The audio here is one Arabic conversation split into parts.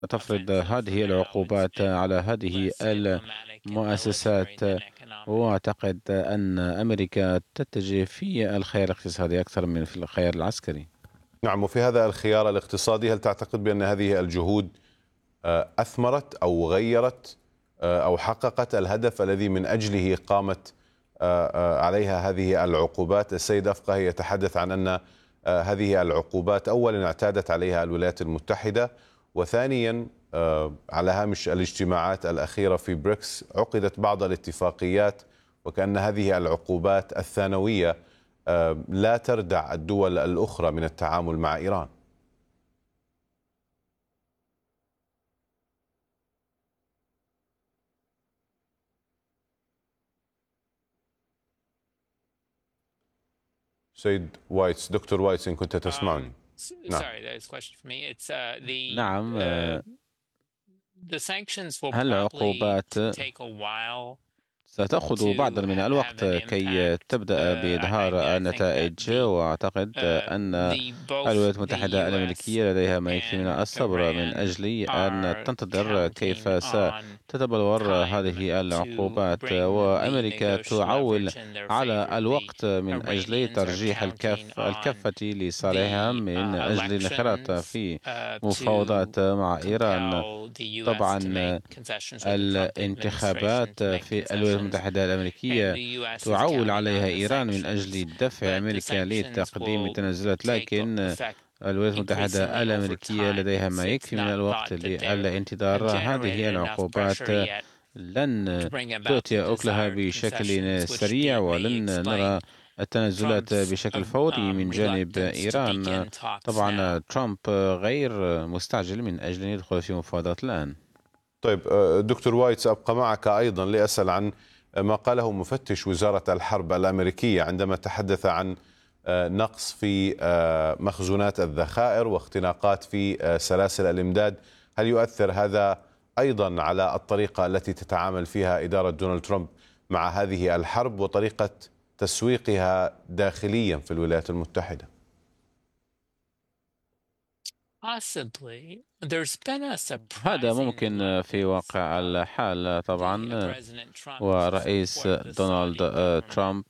تفرض هذه العقوبات على هذه المؤسسات، وأعتقد أن أمريكا تتجه في الخيار الاقتصادي أكثر من في الخيار العسكري. نعم، وفي هذا الخيار الاقتصادي هل تعتقد بأن هذه الجهود أثمرت أو غيرت أو حققت الهدف الذي من أجله قامت عليها هذه العقوبات؟ السيد أفقه يتحدث عن أن هذه العقوبات أولا اعتادت عليها الولايات المتحدة، وثانيا على هامش الاجتماعات الأخيرة في بريكس عقدت بعض الاتفاقيات، وكأن هذه العقوبات الثانوية لا تردع الدول الأخرى من التعامل مع إيران. سيد وايتس، دكتور وايتس، إن كنت تسمعني. نعم. نعم. العقوبات ستأخذ بعضا من الوقت كي تبدأ بإظهار النتائج، وأعتقد أن الولايات المتحدة الأمريكية لديها ما يكفي من الصبر من أجل أن تنتظر كيف ستتبلور هذه العقوبات، وأمريكا تعول على الوقت من أجل ترجيح الكفة لصالحها من أجل الانخراط في مفاوضات مع إيران. طبعا الانتخابات في الولايات المتحدة الأمريكية تعول عليها إيران من أجل دفع أمريكا لتقديم تنازلات، لكن الولايات المتحدة الأمريكية لديها ما يكفي من الوقت للانتظار. هذه العقوبات لن تؤتي أكلها بشكل سريع، ولن نرى التنازلات بشكل فوري من جانب إيران. طبعا ترامب غير مستعجل من أجل أن يدخل في مفاوضات الآن. طيب دكتور وايت، سأبقى معك أيضا لأسأل عن ما قاله مفتش وزارة الحرب الأمريكية عندما تحدث عن نقص في مخزونات الذخائر واختناقات في سلاسل الإمداد. هل يؤثر هذا أيضا على الطريقة التي تتعامل فيها إدارة دونالد ترامب مع هذه الحرب وطريقة تسويقها داخليا في الولايات المتحدة؟ هذا ممكن في واقع الحال طبعا، ورئيس دونالد ترامب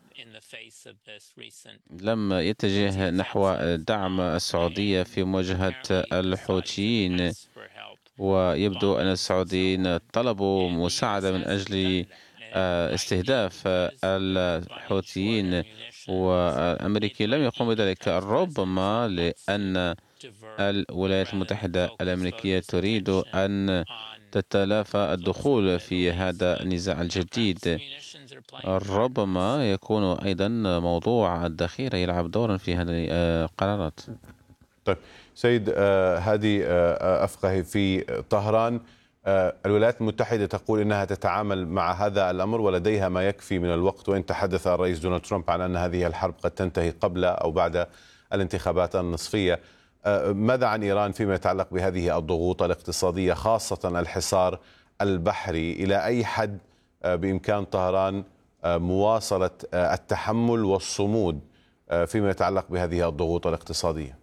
لم يتجه نحو دعم السعودية في مواجهة الحوثيين، ويبدو أن السعوديين طلبوا مساعدة من أجل استهداف الحوثيين، والأمريكي لم يقوم بذلك، ربما لأن الولايات المتحدة الأمريكية تريد أن تتلافى الدخول في هذا النزاع الجديد. ربما يكون أيضا موضوع الذخيرة يلعب دورا في هذه القرارات. طيب سيد هادي أفقهي، في طهران الولايات المتحدة تقول إنها تتعامل مع هذا الأمر ولديها ما يكفي من الوقت، وإن تحدث الرئيس دونالد ترامب عن أن هذه الحرب قد تنتهي قبل أو بعد الانتخابات النصفية. ماذا عن إيران فيما يتعلق بهذه الضغوط الاقتصادية، خاصة الحصار البحري؟ إلى أي حد بإمكان طهران مواصلة التحمل والصمود فيما يتعلق بهذه الضغوط الاقتصادية؟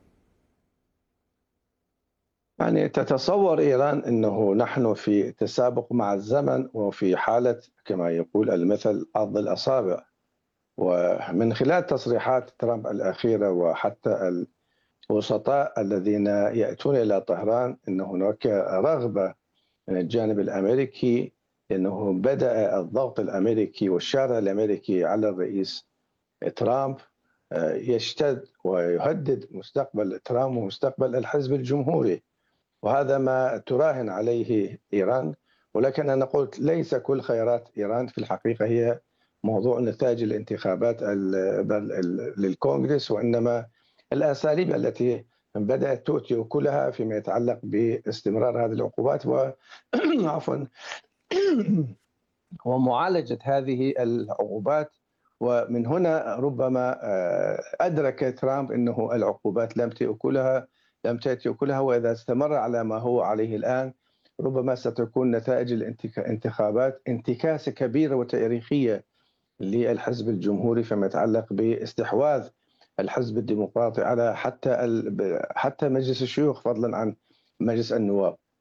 يعني تتصور إيران أنه نحن في تسابق مع الزمن وفي حالة كما يقول المثل عض الأصابع، ومن خلال تصريحات ترامب الأخيرة وحتى الوسطاء الذين يأتون إلى طهران أن هناك رغبة من الجانب الأمريكي، أنه بدأ الضغط الأمريكي والشارع الأمريكي على الرئيس ترامب يشتد ويهدد مستقبل ترامب ومستقبل الحزب الجمهوري، وهذا ما تراهن عليه إيران. ولكن أنا قلت ليس كل خيارات إيران في الحقيقة هي موضوع نتائج الانتخابات للكونغرس، وإنما الأساليب التي بدأت تؤتي أكلها فيما يتعلق باستمرار هذه العقوبات عفوا ومعالجة هذه العقوبات. ومن هنا ربما أدرك ترامب أنه العقوبات لم تأتي أكلها، وإذا استمر على ما هو عليه الآن ربما ستكون نتائج الانتخابات انتكاسة كبيرة وتاريخية للحزب الجمهوري فيما يتعلق باستحواذ الحزب الديمقراطي على حتى مجلس الشيوخ فضلا عن مجلس النواب.